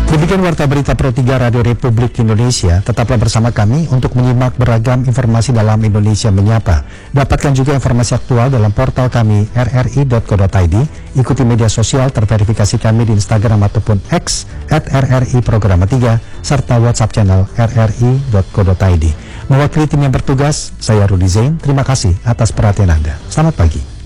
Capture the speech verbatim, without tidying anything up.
Demikian Warta Berita Pro tiga Radio Republik Indonesia. Tetaplah bersama kami untuk menyimak beragam informasi dalam Indonesia Menyapa. Dapatkan juga informasi aktual dalam portal kami r r i dot co dot i d. Ikuti media sosial terverifikasi kami di Instagram ataupun X at r r i programa tiga serta WhatsApp channel r r i dot co dot i d. Mewakili tim yang bertugas, saya Rudi Zain. Terima kasih atas perhatian Anda. Selamat pagi.